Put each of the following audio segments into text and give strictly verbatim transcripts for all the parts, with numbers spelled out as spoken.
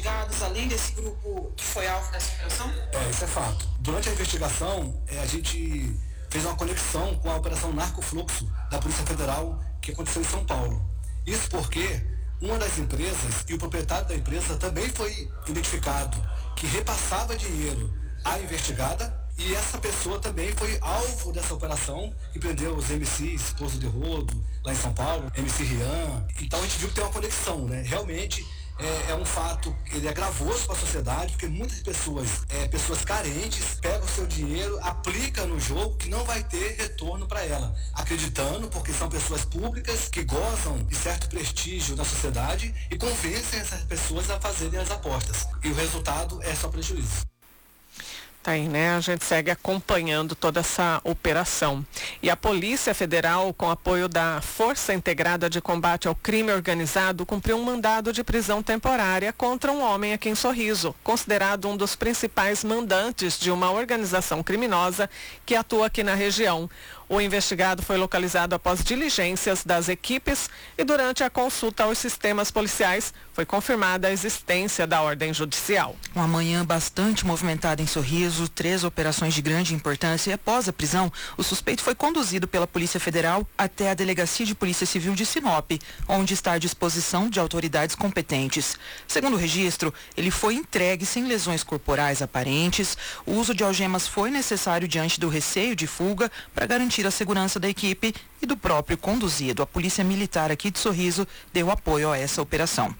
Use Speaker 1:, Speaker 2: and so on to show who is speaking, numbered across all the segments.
Speaker 1: investigados, além desse grupo que foi alvo dessa operação?
Speaker 2: É, isso é fato. Durante a investigação, é, a gente fez uma conexão com a Operação Narcofluxo da Polícia Federal que aconteceu em São Paulo. Isso porque uma das empresas e o proprietário da empresa também foi identificado que repassava dinheiro à investigada, e essa pessoa também foi alvo dessa operação que prendeu os M Cs, Esposo de Rodo, lá em São Paulo, M C Rian. Então a gente viu que tem uma conexão, né? Realmente é, é um fato, ele é gravoso para a sociedade, porque muitas pessoas, é, pessoas carentes, pegam o seu dinheiro, aplicam no jogo que não vai ter retorno para ela, acreditando, porque são pessoas públicas que gozam de certo prestígio na sociedade e convencem essas pessoas a fazerem as apostas. E o resultado é só prejuízo.
Speaker 3: Tá aí, né? A gente segue acompanhando toda essa operação. E a Polícia Federal, com apoio da Força Integrada de Combate ao Crime Organizado, cumpriu um mandado de prisão temporária contra um homem aqui em Sorriso, considerado um dos principais mandantes de uma organização criminosa que atua aqui na região. O investigado foi localizado após diligências das equipes e durante a consulta aos sistemas policiais foi confirmada a existência da ordem judicial.
Speaker 4: Uma manhã bastante movimentada em Sorriso, três operações de grande importância, e após a prisão, o suspeito foi conduzido pela Polícia Federal até a Delegacia de Polícia Civil de Sinop, onde está à disposição de autoridades competentes. Segundo o registro, ele foi entregue sem lesões corporais aparentes. O uso de algemas foi necessário diante do receio de fuga para garantir a segurança da equipe e do próprio conduzido. A Polícia Militar aqui de Sorriso deu apoio a essa operação.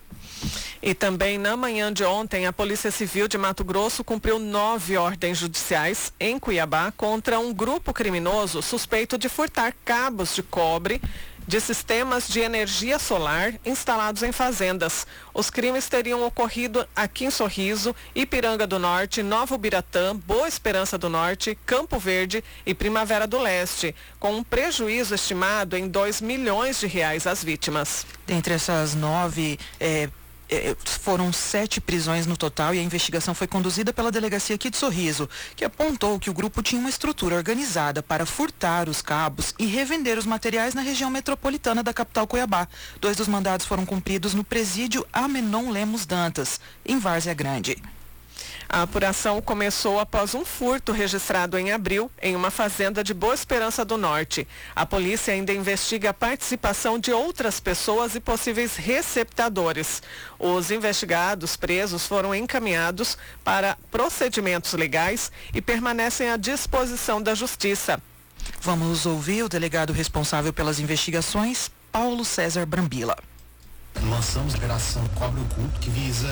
Speaker 3: E também na manhã de ontem, a Polícia Civil de Mato Grosso cumpriu nove ordens judiciais em Cuiabá contra um grupo criminoso suspeito de furtar cabos de cobre de sistemas de energia solar instalados em fazendas. Os crimes teriam ocorrido aqui em Sorriso, Ipiranga do Norte, Nova Ubiratã, Boa Esperança do Norte, Campo Verde e Primavera do Leste, com um prejuízo estimado em dois milhões de reais às vítimas.
Speaker 4: Dentre essas nove, é, é, foram sete prisões no total, e a investigação foi conduzida pela delegacia aqui de Sorriso, que apontou que o grupo tinha uma estrutura organizada para furtar os cabos e revender os materiais na região metropolitana da capital Cuiabá. Dois dos mandados foram cumpridos no presídio Amenon Lemos Dantas, em Várzea Grande.
Speaker 3: A apuração começou após um furto registrado em abril em uma fazenda de Boa Esperança do Norte. A polícia ainda investiga a participação de outras pessoas e possíveis receptadores. Os investigados presos foram encaminhados para procedimentos legais e permanecem à disposição da Justiça.
Speaker 4: Vamos ouvir o delegado responsável pelas investigações, Paulo César Brambila.
Speaker 5: Lançamos a Operação Cobre Oculto, que visa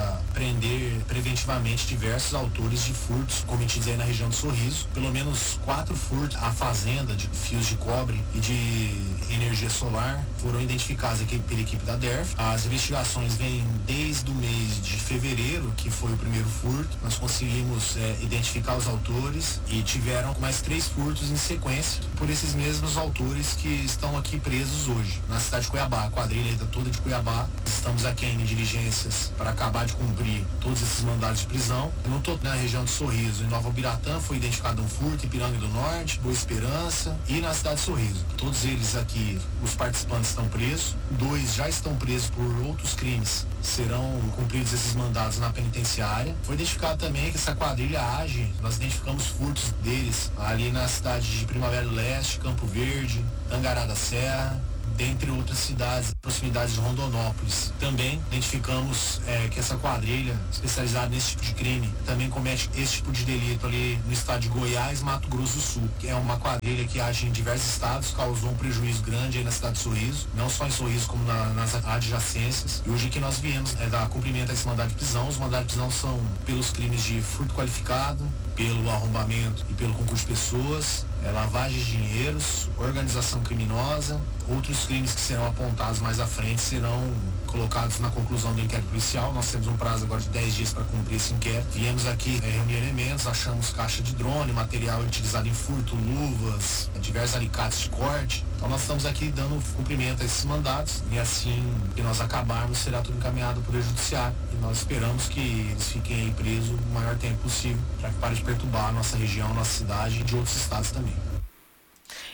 Speaker 5: prender preventivamente diversos autores de furtos cometidos aí na região do Sorriso. Pelo menos quatro furtos à fazenda de fios de cobre e de energia solar foram identificados aqui pela equipe da D E R F. As investigações vêm desde o mês de fevereiro, que foi o primeiro furto. Nós conseguimos é, identificar os autores e tiveram mais três furtos em sequência por esses mesmos autores que estão aqui presos hoje, na cidade de Cuiabá, a quadrilha toda de Cuiabá. Estamos aqui em diligências para acabar de cumprir todos esses mandados de prisão. No total, na região de Sorriso, em Nova Ubiratã, foi identificado um furto, Ipiranga do Norte, Boa Esperança e na cidade de Sorriso. Todos eles aqui, os participantes estão presos. Dois já estão presos por outros crimes. Serão cumpridos esses mandados na penitenciária. Foi identificado também que essa quadrilha age. Nós identificamos furtos deles ali na cidade de Primavera do Leste, Campo Verde, Tangará da Serra, dentre outras cidades, proximidades de Rondonópolis. Também identificamos é, que essa quadrilha especializada nesse tipo de crime também comete esse tipo de delito ali no estado de Goiás, Mato Grosso do Sul, que é uma quadrilha que age em diversos estados, causou um prejuízo grande aí na cidade de Sorriso, não só em Sorriso como na, nas adjacências. E hoje que nós viemos é, dar cumprimento a esse mandado de prisão. Os mandados de prisão são pelos crimes de furto qualificado, pelo arrombamento e pelo concurso de pessoas, é, lavagem de dinheiros, organização criminosa. Outros crimes que serão apontados mais à frente serão colocados na conclusão do inquérito policial. Nós temos um prazo agora de dez dias para cumprir esse inquérito. Viemos aqui é, reunir elementos, achamos caixa de drone, material utilizado em furto, luvas, diversos alicates de corte. Então nós estamos aqui dando cumprimento a esses mandados, e assim que nós acabarmos será tudo encaminhado por judiciário. E nós esperamos que eles fiquem aí presos o maior tempo possível para que pare de perturbar a nossa região, a nossa cidade e de outros estados também.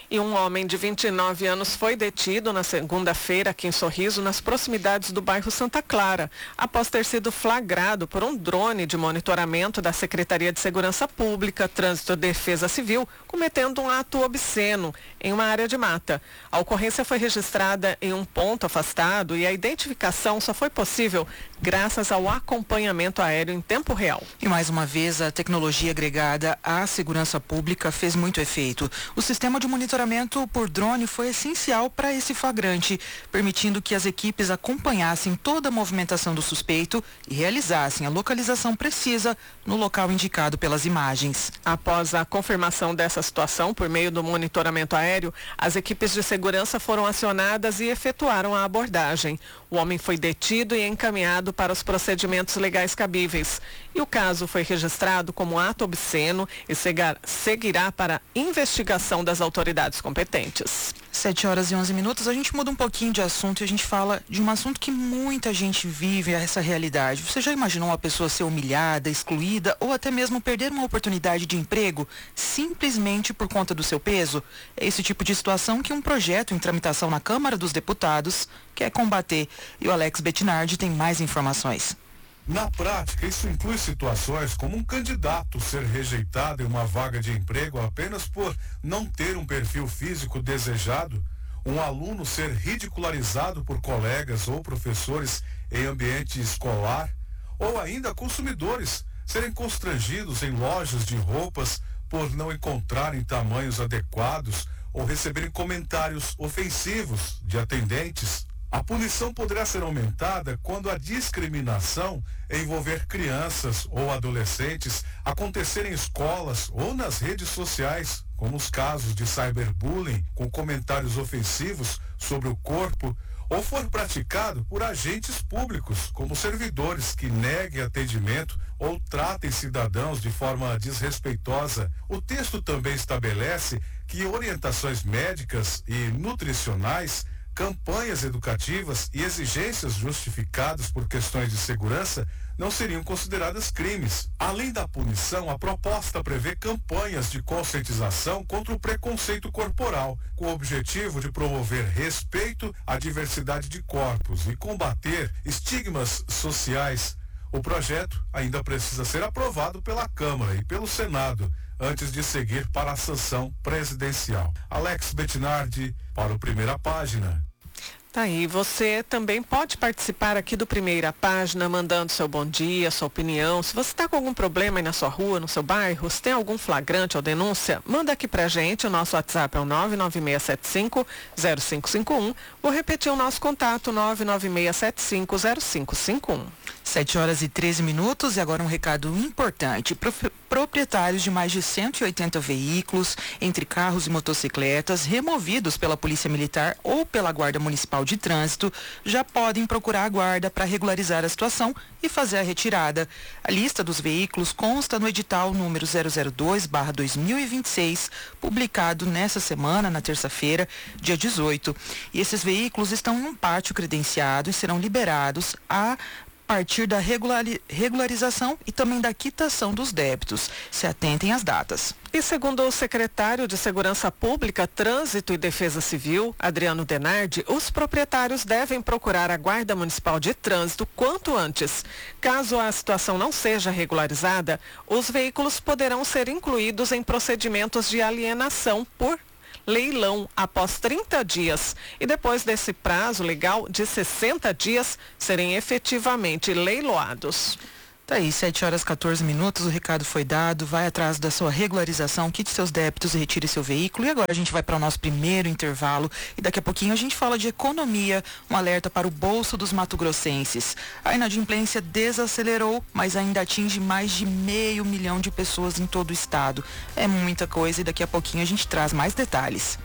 Speaker 3: E um homem de vinte e nove anos foi detido na segunda-feira aqui em Sorriso, nas proximidades do bairro Santa Clara, após ter sido flagrado por um drone de monitoramento da Secretaria de Segurança Pública, Trânsito e Defesa Civil, cometendo um ato obsceno em uma área de mata. A ocorrência foi registrada em um ponto afastado e a identificação só foi possível graças ao acompanhamento aéreo em tempo real.
Speaker 4: E mais uma vez, a tecnologia agregada à segurança pública fez muito efeito. O sistema de monitoramento por drone foi essencial para esse flagrante, permitindo que as equipes acompanhassem toda a movimentação do suspeito e realizassem a localização precisa no local indicado pelas imagens.
Speaker 3: Após a confirmação dessa situação por meio do monitoramento aéreo, as equipes de segurança foram acionadas e efetuaram a abordagem. O homem foi detido e encaminhado para os procedimentos legais cabíveis. E o caso foi registrado como ato obsceno e seguirá para investigação das autoridades competentes.
Speaker 4: sete horas e onze minutos, a gente muda um pouquinho de assunto e a gente fala de um assunto que muita gente vive, essa realidade. Você já imaginou uma pessoa ser humilhada, excluída ou até mesmo perder uma oportunidade de emprego simplesmente por conta do seu peso? É esse tipo de situação que um projeto em tramitação na Câmara dos Deputados quer combater. E o Alex Bettinardi tem mais informações.
Speaker 6: Na prática, isso inclui situações como um candidato ser rejeitado em uma vaga de emprego apenas por não ter um perfil físico desejado, um aluno ser ridicularizado por colegas ou professores em ambiente escolar, ou ainda consumidores serem constrangidos em lojas de roupas por não encontrarem tamanhos adequados ou receberem comentários ofensivos de atendentes. A punição poderá ser aumentada quando a discriminação envolver crianças ou adolescentes acontecer em escolas ou nas redes sociais, como os casos de cyberbullying com comentários ofensivos sobre o corpo, ou for praticado por agentes públicos, como servidores que neguem atendimento ou tratem cidadãos de forma desrespeitosa. O texto também estabelece que orientações médicas e nutricionais, campanhas educativas e exigências justificadas por questões de segurança não seriam consideradas crimes. Além da punição, a proposta prevê campanhas de conscientização contra o preconceito corporal, com o objetivo de promover respeito à diversidade de corpos e combater estigmas sociais. O projeto ainda precisa ser aprovado pela Câmara e pelo Senado, antes de seguir para a sanção presidencial. Alex Bettinardi, para o Primeira Página.
Speaker 3: Tá aí, você também pode participar aqui do Primeira Página, mandando seu bom dia, sua opinião. Se você está com algum problema aí na sua rua, no seu bairro, se tem algum flagrante ou denúncia, manda aqui pra gente. O nosso WhatsApp é o nove nove seis sete cinco zero cinco cinco um. Vou repetir o nosso contato, nove nove seis sete cinco zero cinco cinco um.
Speaker 4: sete horas e treze minutos e agora um recado importante. Pro- proprietários de mais de cento e oitenta veículos, entre carros e motocicletas, removidos pela Polícia Militar ou pela Guarda Municipal de Trânsito, já podem procurar a guarda para regularizar a situação e fazer a retirada. A lista dos veículos consta no edital número zero zero dois barra dois mil e vinte e seis, publicado nessa semana, na terça-feira, dia dezoito. E esses veículos estão em um pátio credenciado e serão liberados a a partir da regulari- regularização e também da quitação dos débitos. Se atentem às datas.
Speaker 3: E segundo o secretário de Segurança Pública, Trânsito e Defesa Civil, Adriano Denardi, os proprietários devem procurar a Guarda Municipal de Trânsito quanto antes. Caso a situação não seja regularizada, os veículos poderão ser incluídos em procedimentos de alienação por leilão após trinta dias e depois desse prazo legal de sessenta dias serem efetivamente leiloados.
Speaker 4: Tá aí, sete horas e quatorze minutos, o recado foi dado, vai atrás da sua regularização, quite seus débitos e retire seu veículo. E agora a gente vai para o nosso primeiro intervalo e daqui a pouquinho a gente fala de economia, um alerta para o bolso dos mato-grossenses. A inadimplência desacelerou, mas ainda atinge mais de meio milhão de pessoas em todo o estado. É muita coisa e daqui a pouquinho a gente traz mais detalhes.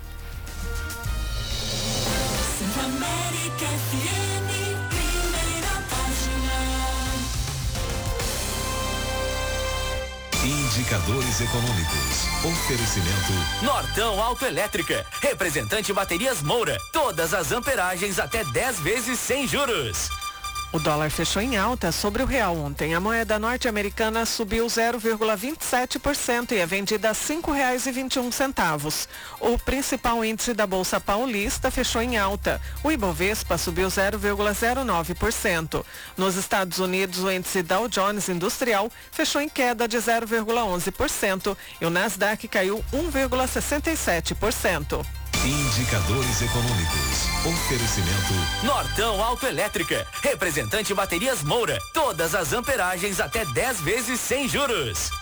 Speaker 7: Indicadores econômicos. Oferecimento
Speaker 8: Nortão Autoelétrica. Representante Baterias Moura. Todas as amperagens até dez vezes sem juros.
Speaker 3: O dólar fechou em alta sobre o real ontem. A moeda norte-americana subiu zero vírgula vinte e sete por cento e é vendida a cinco reais e vinte e um centavos. O principal índice da Bolsa Paulista fechou em alta. O Ibovespa subiu zero vírgula zero nove por cento. Nos Estados Unidos, o índice Dow Jones Industrial fechou em queda de zero vírgula onze por cento e o Nasdaq caiu um vírgula sessenta e sete por cento.
Speaker 7: Indicadores econômicos. Oferecimento
Speaker 8: Nortão Autoelétrica. Representante Baterias Moura. Todas as amperagens até dez vezes sem juros.